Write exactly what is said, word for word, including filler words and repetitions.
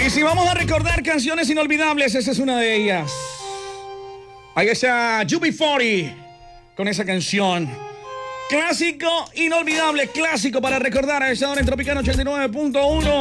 Y si vamos a recordar canciones inolvidables, esa es una de ellas. Ahí está U B cuarenta con esa canción. Clásico, inolvidable, clásico para recordar a esa hora en Tropicana ochenta y nueve punto uno.